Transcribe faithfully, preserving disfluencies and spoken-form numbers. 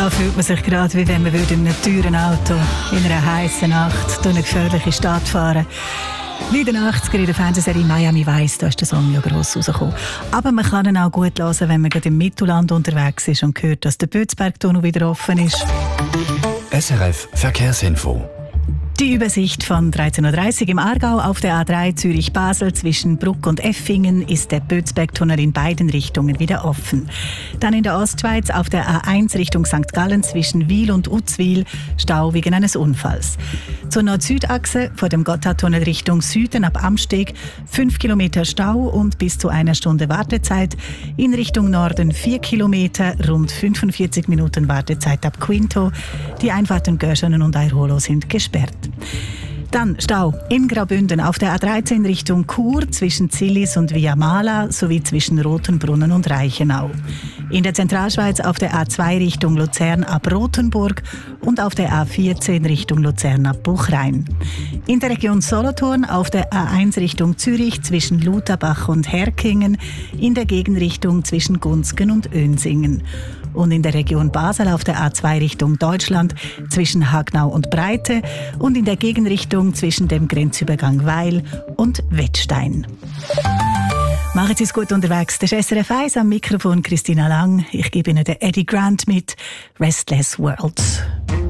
Da fühlt man sich gerade, wie wenn man in einem teuren Auto in einer heißen Nacht durch eine gefährliche Stadt fahren würde. Wie in den achtziger in der Fernsehserie Miami Vice, da ist der Song ja gross rausgekommen. Aber man kann ihn auch gut hören, wenn man gerade im Mittelland unterwegs ist und hört, dass der Bötzbergtunnel wieder offen ist. S R F Verkehrsinfo. Die Übersicht von dreizehn Uhr dreißig im Aargau auf der A drei Zürich-Basel zwischen Bruck und Effingen ist der Bötzbergtunnel in beiden Richtungen wieder offen. Dann in der Ostschweiz auf der A eins Richtung Sankt Gallen zwischen Wil und Uzwil Stau wegen eines Unfalls. Zur Nord-Süd-Achse vor dem Gotthardtunnel Richtung Süden ab Amsteg fünf Kilometer Stau und bis zu einer Stunde Wartezeit. In Richtung Norden vier Kilometer, rund fünfundvierzig Minuten Wartezeit ab Quinto. Die Einfahrten Görschenen und Eirholo sind gesperrt. Dann Stau in Graubünden auf der A dreizehn Richtung Chur zwischen Zillis und Viamala sowie zwischen Rotenbrunnen und Reichenau. In der Zentralschweiz auf der A zwei Richtung Luzern ab Rothenburg und auf der A vierzehn Richtung Luzern ab Buchrein. In der Region Solothurn auf der A eins Richtung Zürich zwischen Lutherbach und Herkingen, in der Gegenrichtung zwischen Gunzgen und Önsingen. Und in der Region Basel auf der A zwei Richtung Deutschland zwischen Hagnau und Breite und in der Gegenrichtung zwischen dem Grenzübergang Weil und Wettstein. Machen Sie es gut unterwegs. Das ist S R F eins am Mikrofon Christina Lang. Ich gebe Ihnen den Eddie Grant mit «Restless World».